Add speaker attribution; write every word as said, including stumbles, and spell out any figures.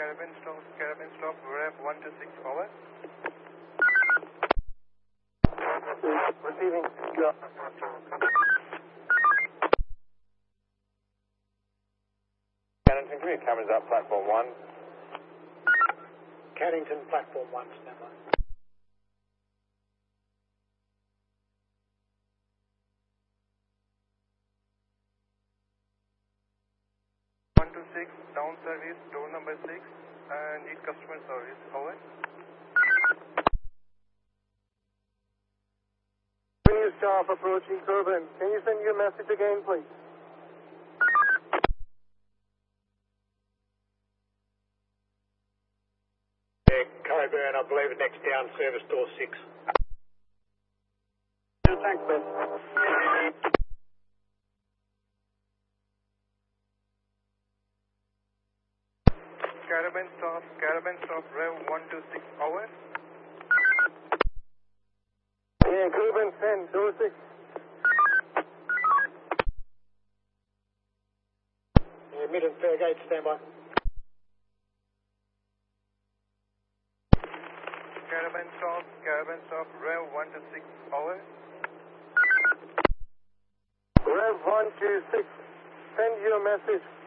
Speaker 1: Caravan stop, Caravan stop, Rev one two six, over.
Speaker 2: Receiving. Go.
Speaker 3: Cannington, can you cameras up, platform one?
Speaker 2: Cannington, platform one, stand by.
Speaker 1: one two six, down service, door number six, and need customer service, over.
Speaker 2: New staff approaching Coburn. Can you send your message again, please?
Speaker 4: Yeah, Coburn, I believe it next down, service door six.
Speaker 2: Yeah, thanks, Ben.
Speaker 1: Caravan stop, Caravan stop, Rev one two six, over.
Speaker 2: Yeah, Coburn, send, door six. Yeah, mid and fair gate, stand by.
Speaker 1: Caravan stop, Caravan stop, Rev one two six, over.
Speaker 2: Rev one two six, send your message.